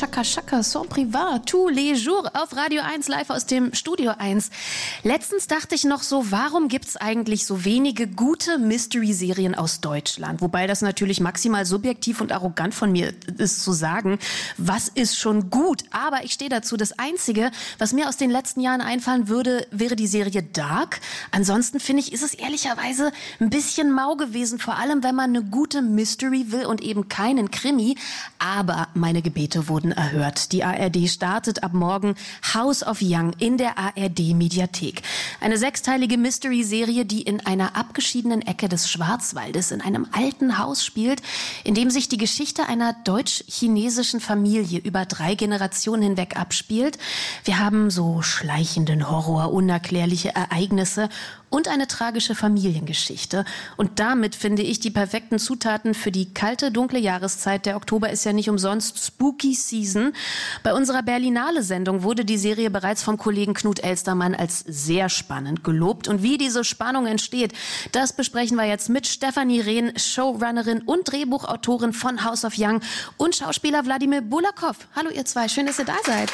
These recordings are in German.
Chaka Chaka, Son Privat, tous les jours auf Radio 1, live aus dem Studio 1. Letztens dachte ich noch so, warum gibt's eigentlich so wenige gute Mystery-Serien aus Deutschland? Wobei das natürlich maximal subjektiv und arrogant von mir ist zu sagen, was ist schon gut? Aber ich stehe dazu, das Einzige, was mir aus den letzten Jahren einfallen würde, wäre die Serie Dark. Ansonsten finde ich, ist es ehrlicherweise ein bisschen mau gewesen, vor allem wenn man eine gute Mystery will und eben keinen Krimi. Aber meine Gebete wurden erhört. Die ARD startet ab morgen House of Young in der ARD-Mediathek. Eine 6-teilige Mystery-Serie, die in einer abgeschiedenen Ecke des Schwarzwaldes in einem alten Haus spielt, in dem sich die Geschichte einer deutsch-chinesischen Familie über 3 Generationen hinweg abspielt. Wir haben so schleichenden Horror, unerklärliche Ereignisse und eine tragische Familiengeschichte. Und damit finde ich die perfekten Zutaten für die kalte, dunkle Jahreszeit. Der Oktober ist ja nicht umsonst Spooky Season. Bei unserer Berlinale-Sendung wurde die Serie bereits vom Kollegen Knut Elstermann als sehr spannend gelobt. Und wie diese Spannung entsteht, das besprechen wir jetzt mit Stefanie Rehn, Showrunnerin und Drehbuchautorin von House of Young und Schauspieler Wladimir Bulakov. Hallo ihr zwei, schön, dass ihr da seid.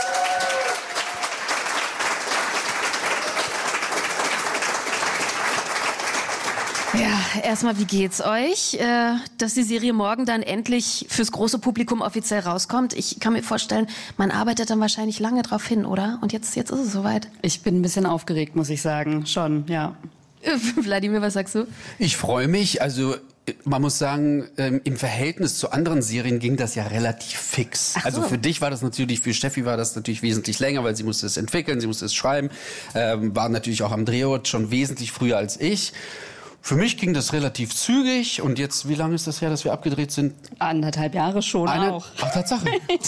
Ja, erstmal, wie geht's euch, dass die Serie morgen dann endlich fürs große Publikum offiziell rauskommt? Ich kann mir vorstellen, man arbeitet dann wahrscheinlich lange drauf hin, oder? Und jetzt ist es soweit. Ich bin ein bisschen aufgeregt, muss ich sagen. Schon, ja. Wladimir, was sagst du? Ich freue mich, also man muss sagen, im Verhältnis zu anderen Serien ging das ja relativ fix. Ach so. Also für dich war das natürlich, für Steffi war das natürlich wesentlich länger, weil sie musste es entwickeln, sie musste es schreiben, war natürlich auch am Drehort schon wesentlich früher als ich. Für mich ging das relativ zügig und jetzt, wie lange ist das her, dass wir abgedreht sind? 1,5 Jahre schon auch. Ach, Tatsache.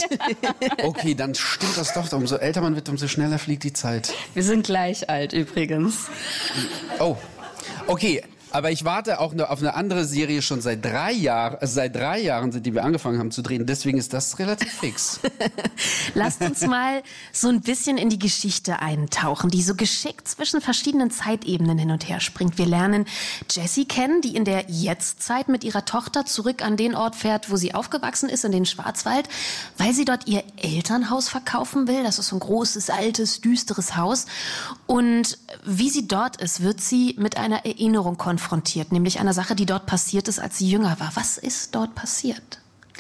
Okay, dann stimmt das doch. Umso älter man wird, umso schneller fliegt die Zeit. Wir sind gleich alt übrigens. Oh, okay. Aber ich warte auch auf eine andere Serie schon seit 3 Jahren, seit 3 Jahren, seitdem wir angefangen haben zu drehen. Deswegen ist das relativ fix. Lasst uns mal so ein bisschen in die Geschichte eintauchen, die so geschickt zwischen verschiedenen Zeitebenen hin und her springt. Wir lernen Jessie kennen, die in der Jetztzeit mit ihrer Tochter zurück an den Ort fährt, wo sie aufgewachsen ist, in den Schwarzwald, weil sie dort ihr Elternhaus verkaufen will. Das ist so ein großes, altes, düsteres Haus. Und wie sie dort ist, wird sie mit einer Erinnerung konfrontiert, nämlich einer Sache, die dort passiert ist, als sie jünger war. Was ist dort passiert?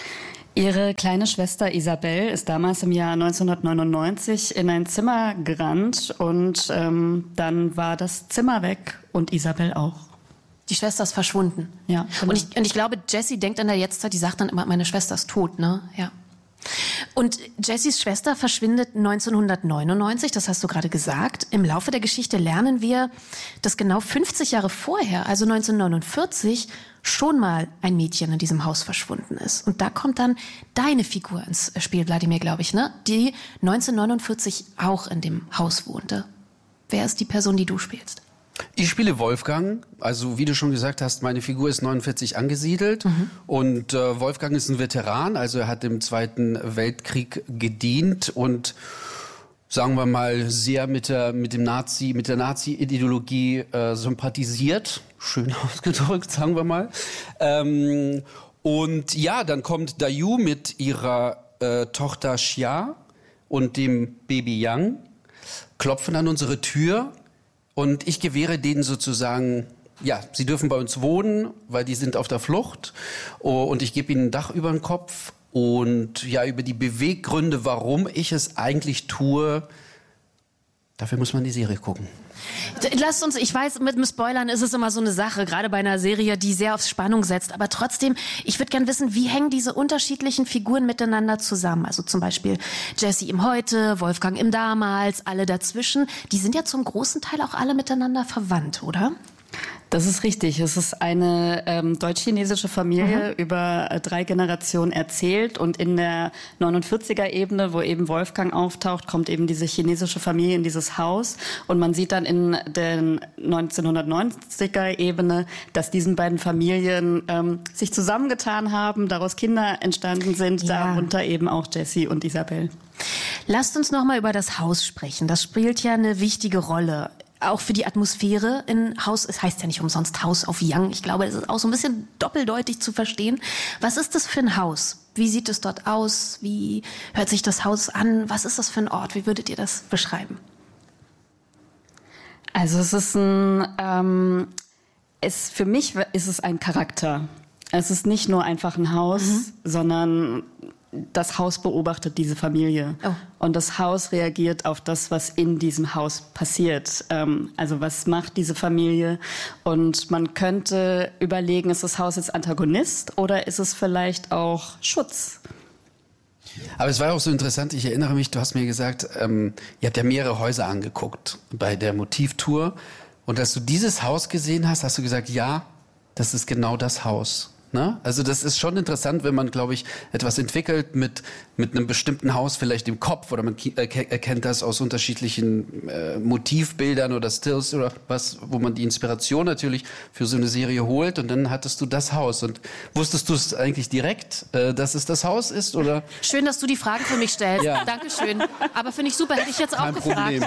Ihre kleine Schwester Isabel ist damals im Jahr 1999 in ein Zimmer gerannt und dann war das Zimmer weg und Isabel auch. Die Schwester ist verschwunden. Ja, genau. Und ich glaube, Jessie denkt an der Jetztzeit, die sagt dann immer, meine Schwester ist tot, ne? Ja. Und Jessies Schwester verschwindet 1999, das hast du gerade gesagt. Im Laufe der Geschichte lernen wir, dass genau 50 Jahre vorher, also 1949, schon mal ein Mädchen in diesem Haus verschwunden ist. Und da kommt dann deine Figur ins Spiel, Wladimir, glaube ich, ne? Die 1949 auch in dem Haus wohnte. Wer ist die Person, die du spielst? Ich spiele Wolfgang, also wie du schon gesagt hast, meine Figur ist 49 angesiedelt und Wolfgang ist ein Veteran, also er hat im Zweiten Weltkrieg gedient und sagen wir mal sehr mit der Nazi-Ideologie sympathisiert, schön ausgedrückt, sagen wir mal. Und ja, dann kommt Dayu mit ihrer Tochter Xia und dem Baby Yang, klopfen an unsere Tür. Und ich gewähre denen sozusagen, ja, sie dürfen bei uns wohnen, weil die sind auf der Flucht. Und ich gebe ihnen ein Dach über den Kopf. Und ja, über die Beweggründe, warum ich es eigentlich tue, dafür muss man die Serie gucken. Lasst uns, ich weiß, mit dem Spoilern ist es immer so eine Sache, gerade bei einer Serie, die sehr auf Spannung setzt. Aber trotzdem, ich würde gern wissen, wie hängen diese unterschiedlichen Figuren miteinander zusammen? Also zum Beispiel Jessie im Heute, Wolfgang im Damals, alle dazwischen. Die sind ja zum großen Teil auch alle miteinander verwandt, oder? Das ist richtig. Es ist eine deutsch-chinesische Familie über 3 Generationen erzählt. Und in der 49er-Ebene, wo eben Wolfgang auftaucht, kommt eben diese chinesische Familie in dieses Haus. Und man sieht dann in der 1990er-Ebene, dass diesen beiden Familien sich zusammengetan haben, daraus Kinder entstanden sind, darunter eben auch Jessie und Isabel. Lasst uns noch mal über das Haus sprechen. Das spielt ja eine wichtige Rolle. auch für die Atmosphäre in Haus, es heißt ja nicht umsonst House of Young. Ich glaube, das ist auch so ein bisschen doppeldeutig zu verstehen. Was ist das für ein Haus? Wie sieht es dort aus? Wie hört sich das Haus an? Was ist das für ein Ort? Wie würdet ihr das beschreiben? Also es ist für mich ist es ein Charakter. Es ist nicht nur einfach ein Haus, sondern das Haus beobachtet diese Familie. Oh. Und das Haus reagiert auf das, was in diesem Haus passiert. Also was macht diese Familie? Und man könnte überlegen, ist das Haus jetzt Antagonist oder ist es vielleicht auch Schutz? Aber es war auch so interessant, ich erinnere mich, du hast mir gesagt, ihr habt ja mehrere Häuser angeguckt bei der Motivtour. Und als du dieses Haus gesehen hast, hast du gesagt, ja, das ist genau das Haus. Ne? Also das ist schon interessant, wenn man, glaube ich, etwas entwickelt mit einem bestimmten Haus vielleicht im Kopf oder man erkennt das aus unterschiedlichen Motivbildern oder Stills oder was, wo man die Inspiration natürlich für so eine Serie holt und dann hattest du das Haus. Und wusstest du es eigentlich direkt, dass es das Haus ist? Oder? Schön, dass du die Fragen für mich stellst. Ja. Dankeschön. Aber finde ich super, hätte ich jetzt auch gefragt. Problem.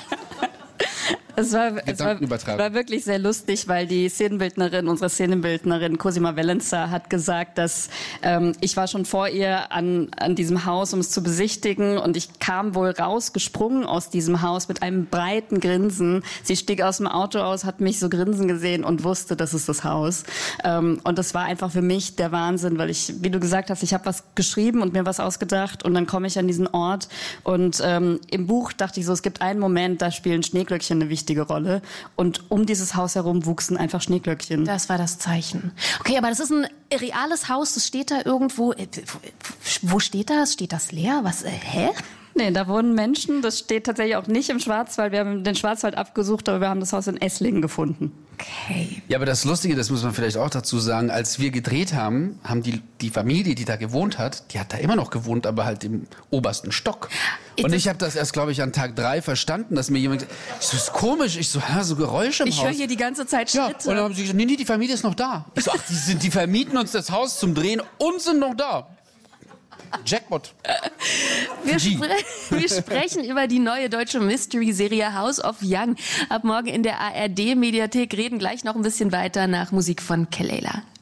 Es war wirklich sehr lustig, weil unsere Szenenbildnerin Cosima Valenza hat gesagt, dass ich war schon vor ihr an diesem Haus, um es zu besichtigen und ich kam wohl rausgesprungen aus diesem Haus mit einem breiten Grinsen. Sie stieg aus dem Auto aus, hat mich so grinsen gesehen und wusste, das ist das Haus. Und das war einfach für mich der Wahnsinn, weil ich, wie du gesagt hast, ich habe was geschrieben und mir was ausgedacht und dann komme ich an diesen Ort und im Buch dachte ich so, es gibt einen Moment, da spielen Schneeglöckchen eine wichtige Rolle. Und um dieses Haus herum wuchsen einfach Schneeglöckchen. Das war das Zeichen. Okay, aber das ist ein reales Haus, das steht da irgendwo. Wo steht das? Steht das leer? Was? Hä? Nee, da wohnen Menschen. Das steht tatsächlich auch nicht im Schwarzwald. Wir haben den Schwarzwald abgesucht, aber wir haben das Haus in Esslingen gefunden. Okay. Ja, aber das Lustige, das muss man vielleicht auch dazu sagen, als wir gedreht haben, die Familie, die da gewohnt hat, die hat da immer noch gewohnt, aber halt im obersten Stock. Und ich habe das erst, glaube ich, an Tag 3 verstanden, dass mir jemand gesagt hat, das ist komisch. Ich so, so Geräusche im Haus. Ich höre hier die ganze Zeit Schritte. Ja, und dann haben sie gesagt, nee, die Familie ist noch da. Ich so, ach, die vermieten uns das Haus zum Drehen und sind noch da. Jackpot. Wir sprechen über die neue deutsche Mystery-Serie House of Young. Ab morgen in der ARD-Mediathek, reden gleich noch ein bisschen weiter nach Musik von Kelela.